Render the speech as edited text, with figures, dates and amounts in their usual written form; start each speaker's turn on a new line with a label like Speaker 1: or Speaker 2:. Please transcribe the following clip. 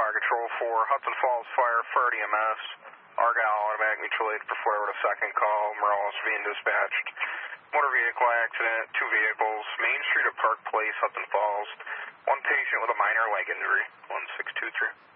Speaker 1: Fire Control for Hudson Falls Fire, FERT EMS, Argyle Automatic Mutual Aid for forward a second call, Morelos being dispatched. Motor vehicle accident, 2 vehicles, Main Street at Park Place, Hudson Falls. 1 patient with a minor leg injury, 1623.